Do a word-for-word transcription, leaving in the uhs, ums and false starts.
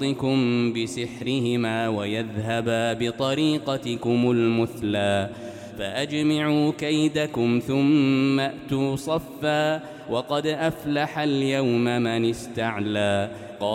بِأَرْضِكُمْ بِسِحْرِهِمَا وَيَذْهَبَا بِطَرِيقَتِكُمُ الْمُثْلَىٰ فَأَجْمِعُوا كَيْدَكُمْ ثُمَّ أْتُوا صَفًّا وَقَدْ أَفْلَحَ الْيَوْمَ مَنِ اسْتَعْلَىٰ